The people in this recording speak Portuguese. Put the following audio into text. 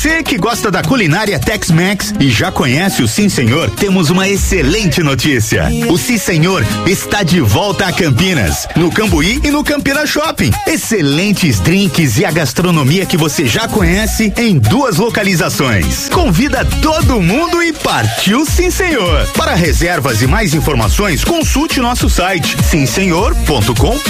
você que gosta da culinária Tex-Mex e já conhece o Sim Senhor, temos uma excelente notícia. O Sim Senhor está de volta a Campinas, no Cambuí e no Campina Shopping. Excelentes drinks e a gastronomia que você já conhece em 2 localizações. Convida todo mundo e partiu Sim Senhor. Para reservas e mais informações, consulte nosso site simsenhor.com.br.